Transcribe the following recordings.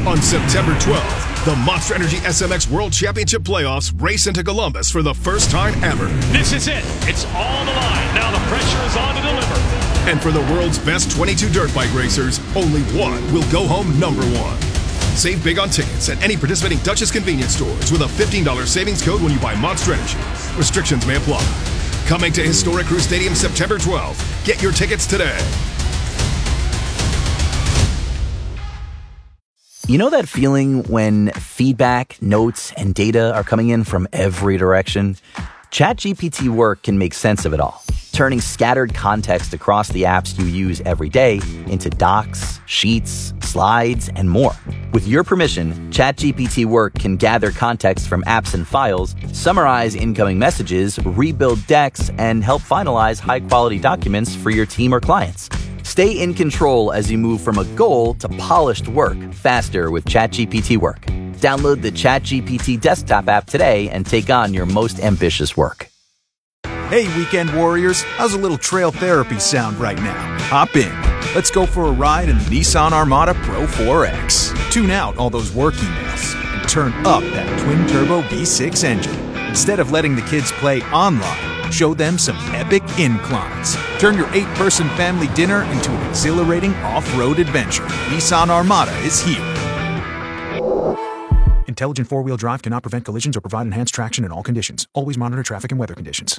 On September 12th, the Monster Energy SMX World Championship Playoffs race into Columbus for the first time ever. This is it. It's all on the line. Now the pressure is on to deliver. And for the world's best 22 dirt bike racers, only one will go home number one. Save big on tickets at any participating Dutchess convenience stores with a $15 savings code when you buy Monster Energy. Restrictions may apply. Coming to Historic Crew Stadium September 12th. Get your tickets today. You know that feeling when feedback, notes, and data are coming in from every direction? ChatGPT Work can make sense of it all, turning scattered context across the apps you use every day into docs, sheets, slides, and more. With your permission, ChatGPT Work can gather context from apps and files, summarize incoming messages, rebuild decks, and help finalize high-quality documents for your team or clients. Stay in control as you move from a goal to polished work faster with ChatGPT Work. Download the ChatGPT desktop app today and take on your most ambitious work. Hey, weekend warriors, how's a little trail therapy sound right now? Hop in. Let's go for a ride in the Nissan Armada Pro 4X. Tune out all those work emails and turn up that twin-turbo V6 engine. Instead of letting the kids play online, show them some epic inclines. Turn your 8-person family dinner into an exhilarating off-road adventure. Nissan Armada is here. Intelligent four-wheel drive cannot prevent collisions or provide enhanced traction in all conditions. Always monitor traffic and weather conditions.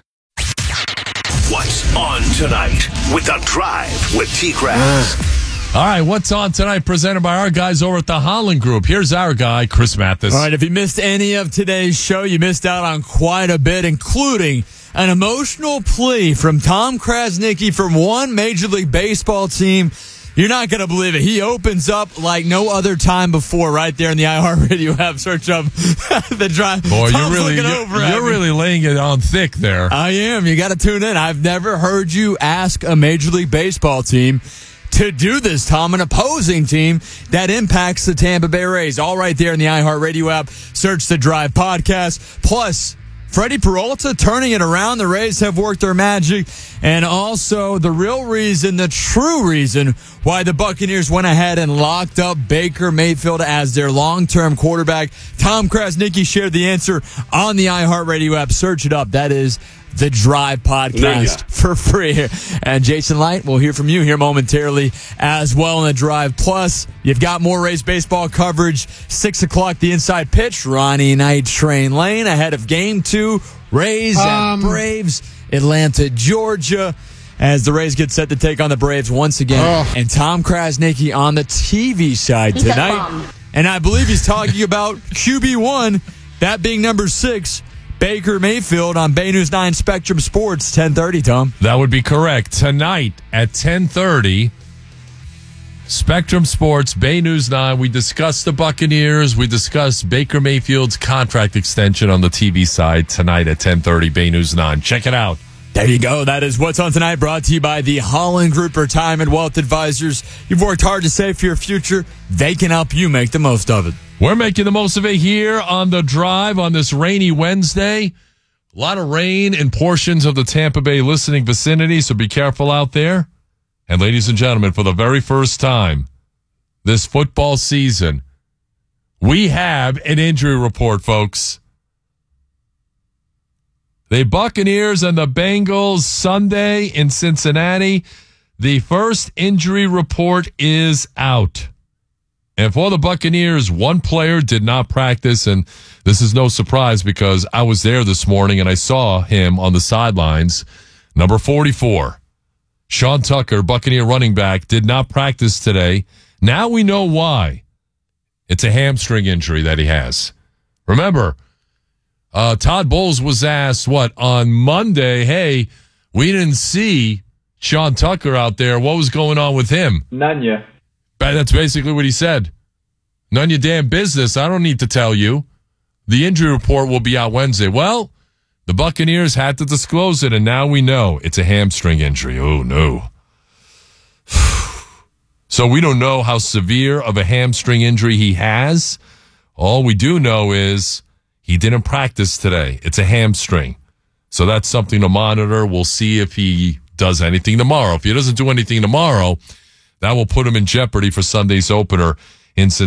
What's on tonight with The Drive with T-Craft? All right, what's on tonight presented by our guys over at the Holland Group. Here's our guy, Chris Mathis. All right, if you missed any of today's show, you missed out on quite a bit, including an emotional plea from Tom Krasniqi from one Major League Baseball team. You're not going to believe it. He opens up like no other time before right there in the iHeartRadio app. Search up The Drive. Boy, you're really laying it on thick there. I am. You got to tune in. I've never heard you ask a Major League Baseball team to do this, Tom, an opposing team that impacts the Tampa Bay Rays. All right there in the iHeartRadio app. Search The Drive podcast. Plus, Freddie Peralta turning it around. The Rays have worked their magic. And also the real reason, the true reason why the Buccaneers went ahead and locked up Baker Mayfield as their long-term quarterback. Tom Krasniqi shared the answer on the iHeartRadio app. Search it up. That is The Drive podcast for free. And Jason Light, we'll hear from you here momentarily as well in The Drive. Plus, you've got more Rays baseball coverage. 6 o'clock, the inside pitch. Ronnie Night Train Lane ahead of Game 2. Rays and Braves. Atlanta, Georgia, as the Rays get set to take on the Braves once again. And Tom Krasniqi on the TV side tonight. And I believe he's talking about QB1, that being number 6, Baker Mayfield on Bay News 9 Spectrum Sports, 10:30, Tom. That would be correct. Tonight at 10:30, Spectrum Sports, Bay News 9. We discussed the Buccaneers. We discussed Baker Mayfield's contract extension on the TV side tonight at 10:30, Bay News 9. Check it out. There you go. That is What's On Tonight, brought to you by the Holland Group Retirement Wealth Advisors. You've worked hard to save for your future. They can help you make the most of it. We're making the most of it here on The Drive on this rainy Wednesday. A lot of rain in portions of the Tampa Bay listening vicinity, so be careful out there. And ladies and gentlemen, for the very first time this football season, we have an injury report, folks. The Buccaneers and the Bengals Sunday in Cincinnati. The first injury report is out. And for the Buccaneers, one player did not practice, and this is no surprise because I was there this morning and I saw him on the sidelines. Number 44. Sean Tucker, Buccaneer running back, did not practice today. Now we know why. It's a hamstring injury that he has. Remember, Todd Bowles was asked, on Monday, hey, we didn't see Sean Tucker out there. What was going on with him? None yet. That's basically what he said. None your damn business. I don't need to tell you. The injury report will be out Wednesday. Well, the Buccaneers had to disclose it, and now we know it's a hamstring injury. Oh, no. So we don't know how severe of a hamstring injury he has. All we do know is he didn't practice today. It's a hamstring. So that's something to monitor. We'll see if he does anything tomorrow. If he doesn't do anything tomorrow, that will put him in jeopardy for Sunday's opener in Cincinnati.